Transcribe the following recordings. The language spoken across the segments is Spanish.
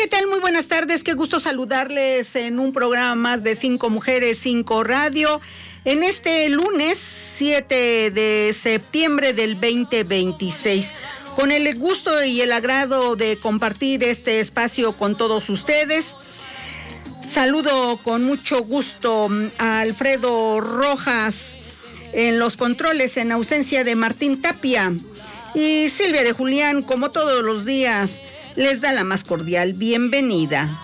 ¿qué tal? Muy buenas tardes, qué gusto saludarles en un programa más de 5 Mujeres, 5 Radio, en este lunes 7 de septiembre del 2026. Con el gusto y el agrado de compartir este espacio con todos ustedes. Saludo con mucho gusto a Alfredo Rojas en los controles en ausencia de Martín Tapia, y Silvia de Julián, como todos los días, les da la más cordial bienvenida.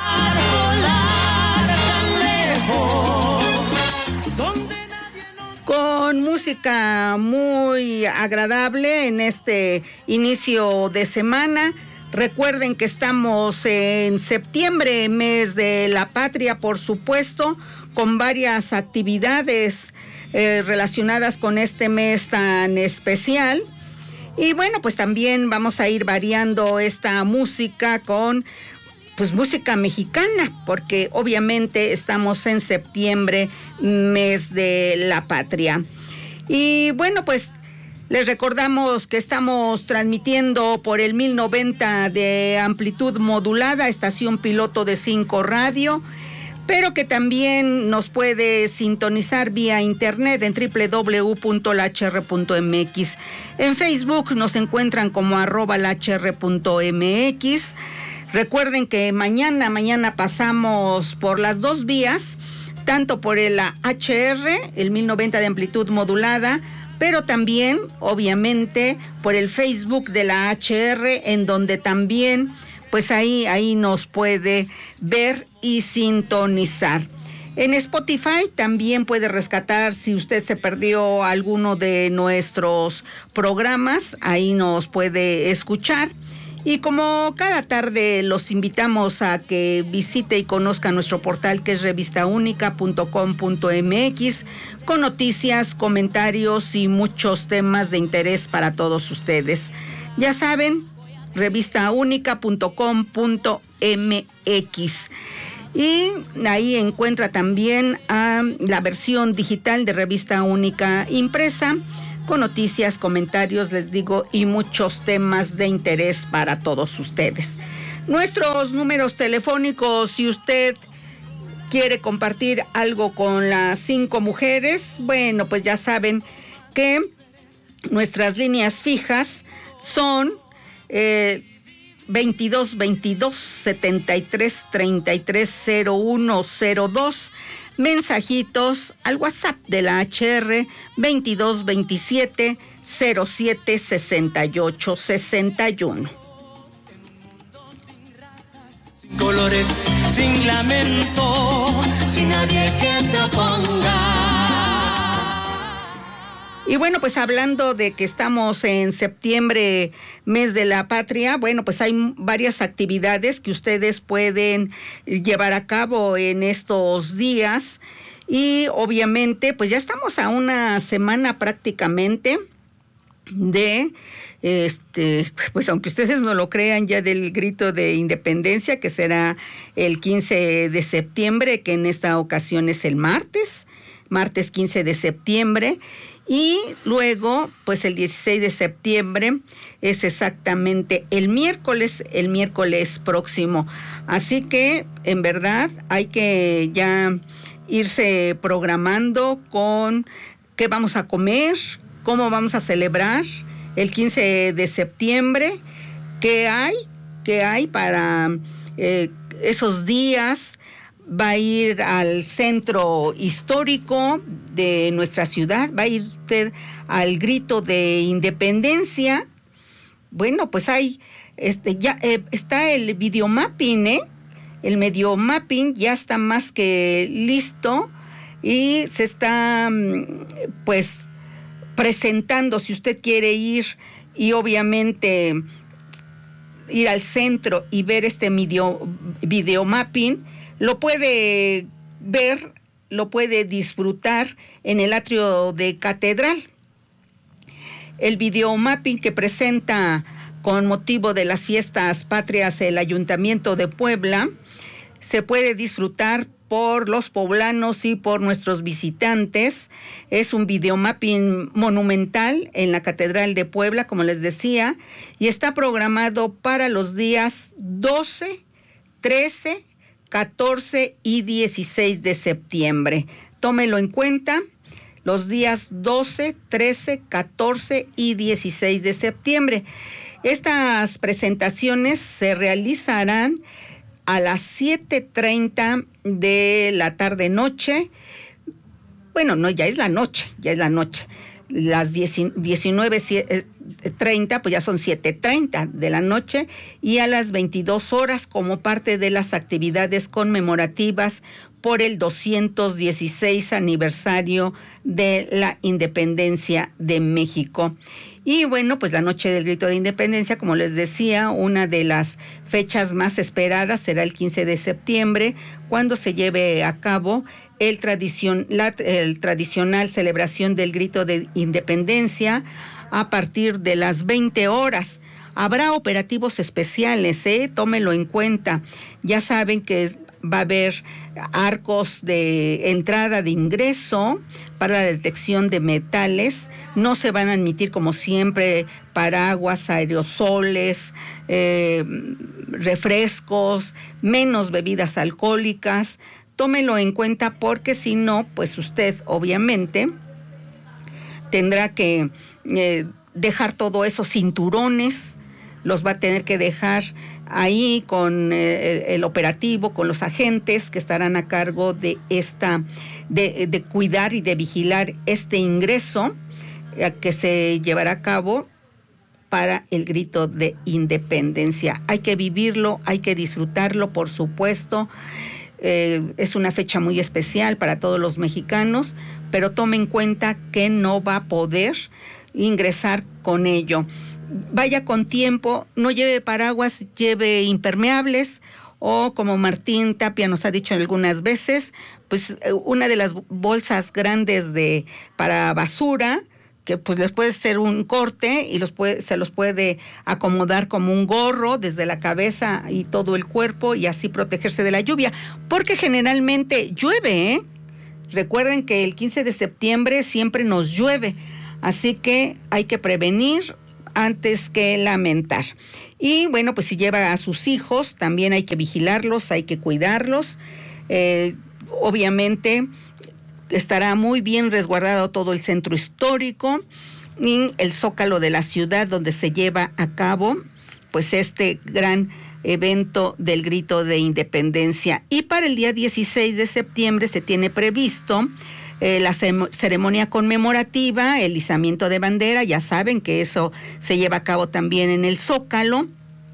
Con música muy agradable en este inicio de semana. Recuerden que estamos en septiembre, mes de la patria, por supuesto, con varias actividades relacionadas con este mes tan especial. Y bueno, pues también vamos a ir variando esta música con música mexicana, porque obviamente estamos en septiembre, mes de la patria. Y bueno, pues les recordamos que estamos transmitiendo por el 1090 de amplitud modulada, estación piloto de 5 Radio, pero que también nos puede sintonizar vía internet en www.lahr.mx. En Facebook nos encuentran como @lahr.mx. Recuerden que mañana pasamos por las dos vías, tanto por el HR, el 1090 de amplitud modulada, pero también, obviamente, por el Facebook de la HR, en donde también, pues ahí nos puede ver y sintonizar. En Spotify también puede rescatar, si usted se perdió alguno de nuestros programas, ahí nos puede escuchar. Y como cada tarde los invitamos a que visite y conozca nuestro portal, que es revistaunica.com.mx, con noticias, comentarios y muchos temas de interés para todos ustedes. Ya saben, revistaunica.com.mx. Y ahí encuentra también la versión digital de Revista Única impresa, con noticias, comentarios, les digo, y muchos temas de interés para todos ustedes. Nuestros números telefónicos, si usted quiere compartir algo con las 5 mujeres, bueno, pues ya saben que nuestras líneas fijas son 22 73 33 0102. Mensajitos al WhatsApp de la HR 22 27 07 68 61. Sin colores, sin lamento, sin nadie que se oponga. Y bueno, pues hablando de que estamos en septiembre, mes de la patria, bueno, pues hay varias actividades que ustedes pueden llevar a cabo en estos días. Y obviamente, pues ya estamos a una semana prácticamente de, pues aunque ustedes no lo crean, ya del grito de independencia, que será el 15 de septiembre, que en esta ocasión es el martes 15 de septiembre. Y luego, pues el 16 de septiembre es exactamente el miércoles próximo. Así que, en verdad, hay que ya irse programando con qué vamos a comer, cómo vamos a celebrar el 15 de septiembre, qué hay para esos días. Va a ir al centro histórico de nuestra ciudad, va a ir usted al grito de independencia. Bueno, pues hay, ya está el videomapping, el mediomapping ya está más que listo y se está, pues, presentando. Si usted quiere ir y obviamente ir al centro y ver este videomapping, lo puede ver, lo puede disfrutar en el atrio de Catedral. El videomapping que presenta con motivo de las fiestas patrias el Ayuntamiento de Puebla se puede disfrutar por los poblanos y por nuestros visitantes. Es un videomapping monumental en la Catedral de Puebla, como les decía, y está programado para los días 12, 13, 14 y 16 de septiembre. Tómelo en cuenta, los días 12, 13, 14 y 16 de septiembre. Estas presentaciones se realizarán a las 7:30 de la tarde-noche. Bueno, no, ya es la noche. Las 19:30, pues ya son 7:30 de la noche, y a las 22 horas como parte de las actividades conmemorativas por el 216 aniversario de la independencia de México. Y bueno, pues la noche del grito de independencia, como les decía, una de las fechas más esperadas será el 15 de septiembre, cuando se lleve a cabo el tradicional celebración del grito de independencia a partir de las 20 horas. Habrá operativos especiales, tómelo en cuenta. Ya saben que va a haber arcos de entrada de ingreso para la detección de metales. No se van a admitir, como siempre, paraguas, aerosoles, refrescos, menos bebidas alcohólicas. Tómelo en cuenta, porque si no, pues usted obviamente tendrá que dejar todo esos cinturones, los va a tener que dejar ahí con el operativo, con los agentes que estarán a cargo de de cuidar y de vigilar este ingreso que se llevará a cabo para el grito de independencia. Hay que vivirlo, hay que disfrutarlo, por supuesto. Es una fecha muy especial para todos los mexicanos, pero tome en cuenta que no va a poder ingresar con ello. Vaya con tiempo, no lleve paraguas, lleve impermeables, o como Martín Tapia nos ha dicho algunas veces, pues una de las bolsas grandes para basura, que pues les puede ser un corte y se los puede acomodar como un gorro desde la cabeza y todo el cuerpo, y así protegerse de la lluvia, porque generalmente llueve, Recuerden que el 15 de septiembre siempre nos llueve, así que hay que prevenir antes que lamentar. Y bueno, pues si lleva a sus hijos, también hay que vigilarlos, hay que cuidarlos. Obviamente estará muy bien resguardado todo el centro histórico y el zócalo de la ciudad, donde se lleva a cabo pues este gran evento del grito de independencia. Y para el día 16 de septiembre se tiene previsto la ceremonia conmemorativa, el izamiento de bandera. Ya saben que eso se lleva a cabo también en el Zócalo,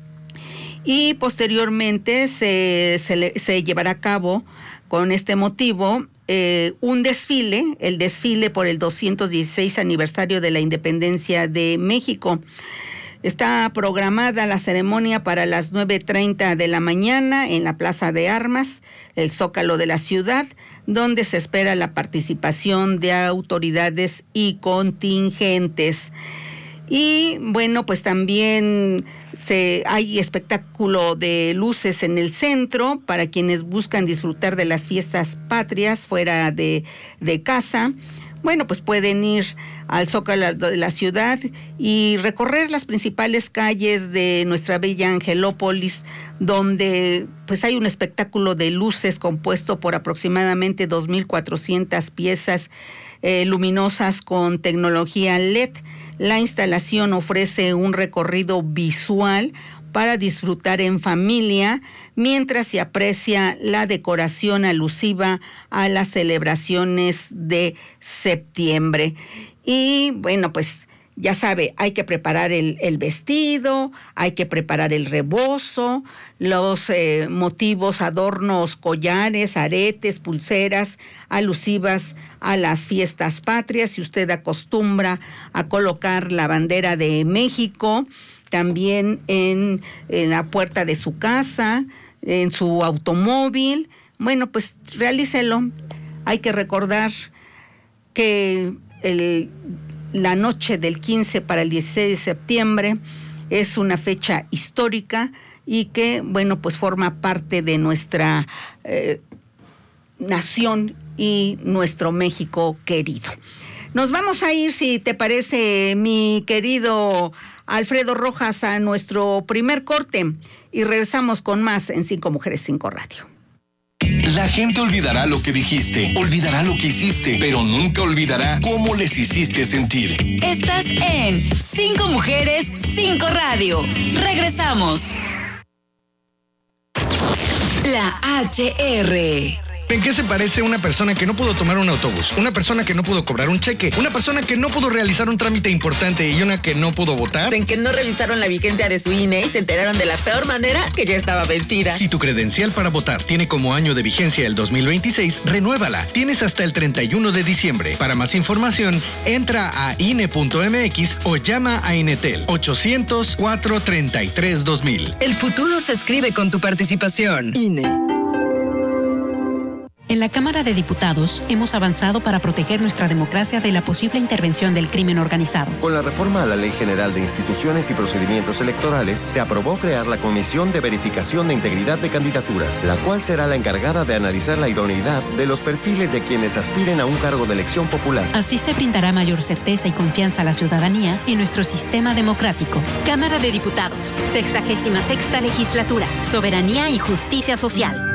y posteriormente se llevará a cabo con este motivo un desfile, el desfile por el 216 aniversario de la independencia de México. Está programada la ceremonia para las 9:30 de la mañana en la Plaza de Armas, el Zócalo de la ciudad, donde se espera la participación de autoridades y contingentes. Y bueno, pues también hay espectáculo de luces en el centro para quienes buscan disfrutar de las fiestas patrias fuera de casa. Bueno, pues pueden ir al Zócalo de la ciudad y recorrer las principales calles de nuestra bella Angelópolis, donde pues hay un espectáculo de luces compuesto por aproximadamente 2,400 piezas luminosas con tecnología LED. La instalación ofrece un recorrido visual para disfrutar en familia, mientras se aprecia la decoración alusiva a las celebraciones de septiembre. Y bueno, pues ya sabe, hay que preparar el vestido, hay que preparar el rebozo, los motivos, adornos, collares, aretes, pulseras alusivas a las fiestas patrias. Si usted acostumbra a colocar la bandera de México, también en la puerta de su casa, en su automóvil, bueno, pues realícelo. Hay que recordar que la noche del 15 para el 16 de septiembre es una fecha histórica y que, bueno, pues forma parte de nuestra nación y nuestro México querido. Nos vamos a ir, si te parece, mi querido Alfredo Rojas a nuestro primer corte y regresamos con más en 5 Mujeres 5 Radio. La gente olvidará lo que dijiste, olvidará lo que hiciste, pero nunca olvidará cómo les hiciste sentir. Estás en 5 Mujeres 5 Radio. Regresamos. La HR. ¿En qué se parece una persona que no pudo tomar un autobús? Una persona que no pudo cobrar un cheque, una persona que no pudo realizar un trámite importante y una que no pudo votar. En que no revisaron la vigencia de su INE y se enteraron de la peor manera que ya estaba vencida. Si tu credencial para votar tiene como año de vigencia el 2026, renuévala. Tienes hasta el 31 de diciembre. Para más información, entra a INE.mx o llama a Inetel 800-433-2000. El futuro se escribe con tu participación. INE. En la Cámara de Diputados hemos avanzado para proteger nuestra democracia de la posible intervención del crimen organizado. Con la reforma a la Ley General de Instituciones y Procedimientos Electorales, se aprobó crear la Comisión de Verificación de Integridad de Candidaturas, la cual será la encargada de analizar la idoneidad de los perfiles de quienes aspiren a un cargo de elección popular. Así se brindará mayor certeza y confianza a la ciudadanía en nuestro sistema democrático. Cámara de Diputados, 66ª Legislatura, Soberanía y Justicia Social.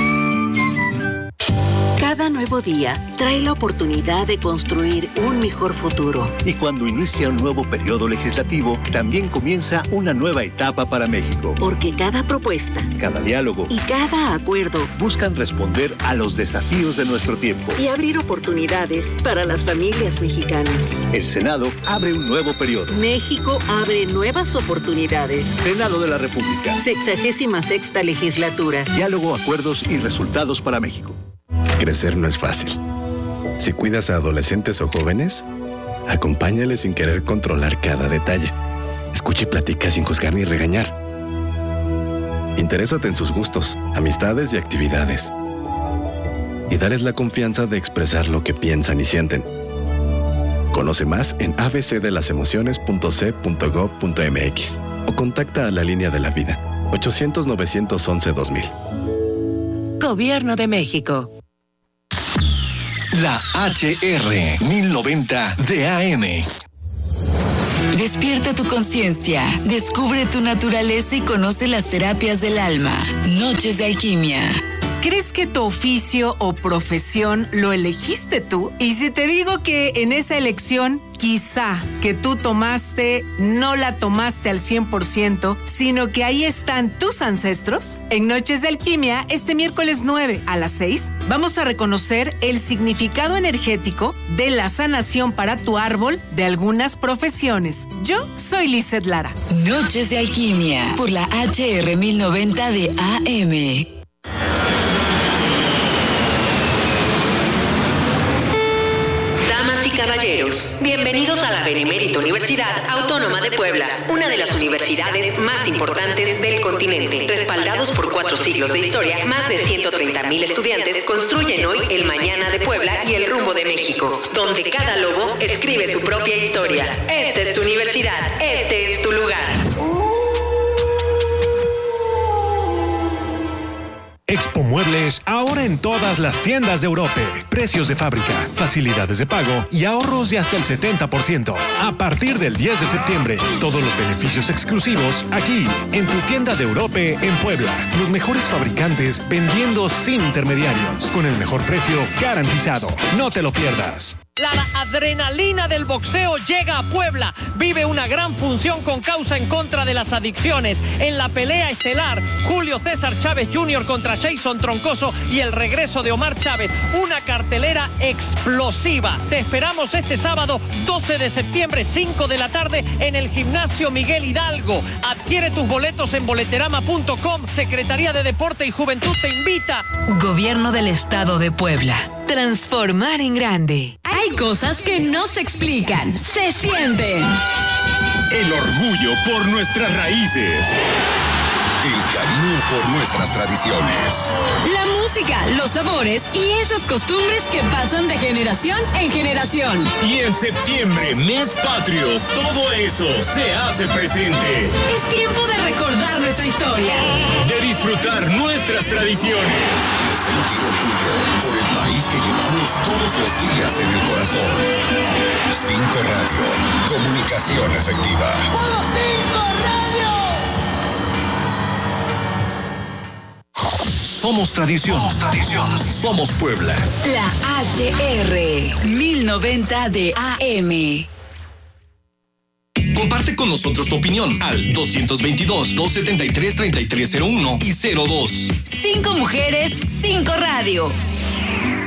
Cada nuevo día trae la oportunidad de construir un mejor futuro. Y cuando inicia un nuevo periodo legislativo, también comienza una nueva etapa para México. Porque cada propuesta, cada diálogo y cada acuerdo buscan responder a los desafíos de nuestro tiempo y abrir oportunidades para las familias mexicanas. El Senado abre un nuevo periodo. México abre nuevas oportunidades. Senado de la República. 66ª Legislatura. Diálogo, acuerdos y resultados para México. Crecer no es fácil. Si cuidas a adolescentes o jóvenes, acompáñales sin querer controlar cada detalle. Escucha y platica sin juzgar ni regañar. Interésate en sus gustos, amistades y actividades. Y dales la confianza de expresar lo que piensan y sienten. Conoce más en abcdelasemociones.c.gov.mx o contacta a la Línea de la Vida, 800-911-2000. Gobierno de México. La HR 1090 de AM. Despierta tu conciencia, descubre tu naturaleza y conoce las terapias del alma. Noches de Alquimia. ¿Crees que tu oficio o profesión lo elegiste tú? Y si te digo que en esa elección, quizá que tú tomaste, no la tomaste al 100%, sino que ahí están tus ancestros. En Noches de Alquimia, este miércoles 9 a las 6, vamos a reconocer el significado energético de la sanación para tu árbol de algunas profesiones. Yo soy Lizeth Lara. Noches de Alquimia, por la HR 1090 de AM. Caballeros, bienvenidos a la Benemérita Universidad Autónoma de Puebla, una de las universidades más importantes del continente. Respaldados por 4 siglos de historia, más de 130,000 estudiantes construyen hoy el mañana de Puebla y el rumbo de México, donde cada lobo escribe su propia historia. Esta es tu universidad, este es tu lugar. Expo Muebles, ahora en todas las tiendas de Europe. Precios de fábrica, facilidades de pago y ahorros de hasta el 70%. A partir del 10 de septiembre, todos los beneficios exclusivos aquí, en tu tienda de Europe en Puebla. Los mejores fabricantes vendiendo sin intermediarios, con el mejor precio garantizado. No te lo pierdas. La adrenalina del boxeo llega a Puebla. Vive una gran función con causa en contra de las adicciones. En la pelea estelar, Julio César Chávez Jr. contra Jason Troncoso y el regreso de Omar Chávez. Una cartelera explosiva. Te esperamos este sábado 12 de septiembre, 5 de la tarde, en el Gimnasio Miguel Hidalgo. Adquiere tus boletos en boleterama.com. Secretaría de Deporte y Juventud te invita. Gobierno del Estado de Puebla. Transformar en grande. Hay cosas que no se explican, se sienten. El orgullo por nuestras raíces. El cariño por nuestras tradiciones. La música, los sabores y esas costumbres que pasan de generación en generación. Y en septiembre, mes patrio, todo eso se hace presente. Es tiempo de recordar nuestra historia. De disfrutar nuestras tradiciones. sentir orgullo por el país que llevamos todos los días en el corazón. 5 Radio, comunicación efectiva. ¡Puro 5 Radio! Somos tradición. Somos Puebla. La HR 1090 de AM. Comparte con nosotros tu opinión al 222-273-3301 y 02. 5 mujeres, 5 radio.